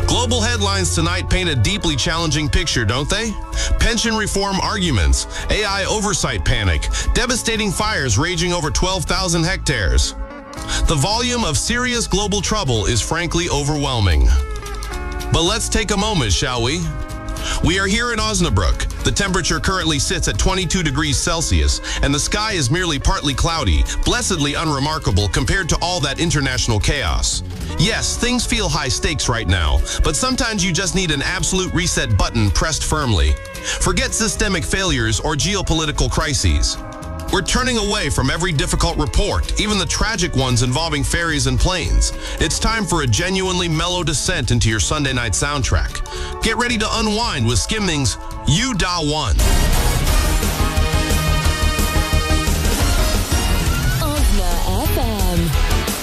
Global headlines tonight paint a deeply challenging picture, don't they? Pension reform arguments, AI oversight panic, devastating fires raging over 12,000 hectares. The volume of serious global trouble is frankly overwhelming. But let's take a moment, shall we? We are here in Osnabrück. The temperature currently sits at 22 degrees Celsius, and the sky is merely partly cloudy, blessedly unremarkable compared to all that international chaos. Yes, things feel high stakes right now, but sometimes you just need an absolute reset button pressed firmly. Forget systemic failures or geopolitical crises. We're turning away from every difficult report, even the tragic ones involving ferries and planes. It's time for a genuinely mellow descent into your Sunday night soundtrack. Get ready to unwind with Skimming's You Da One.